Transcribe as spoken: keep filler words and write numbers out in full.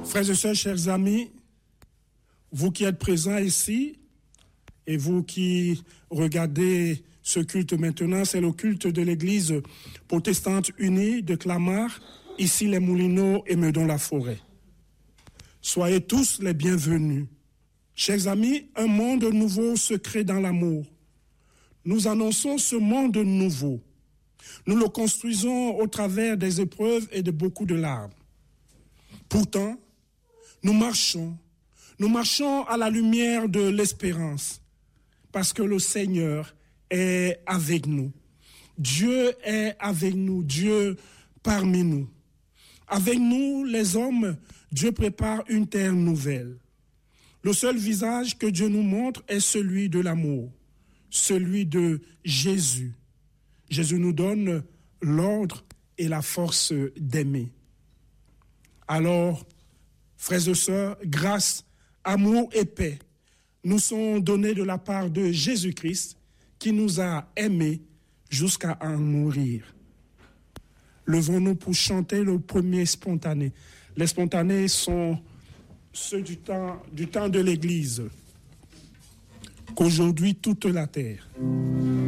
Frères et sœurs, chers amis, vous qui êtes présents ici et vous qui regardez ce culte maintenant, c'est le culte de l'église protestante unie de Clamart, ici les Moulineaux et Meudon-la-Forêt. Soyez tous les bienvenus. Chers amis, un monde nouveau se crée dans l'amour. Nous annonçons ce monde nouveau. Nous le construisons au travers des épreuves et de beaucoup de larmes. Pourtant, nous marchons, nous marchons à la lumière de l'espérance, parce que le Seigneur est avec nous. Dieu est avec nous, Dieu parmi nous. Avec nous, les hommes, Dieu prépare une terre nouvelle. Le seul visage que Dieu nous montre est celui de l'amour, celui de Jésus. Jésus nous donne l'ordre et la force d'aimer. Alors, frères et sœurs, grâce, amour et paix nous sont donnés de la part de Jésus-Christ qui nous a aimés jusqu'à en mourir. Levons-nous pour chanter le premier spontané. Les spontanés sont ceux du temps, du temps de l'Église, qu'aujourd'hui toute la terre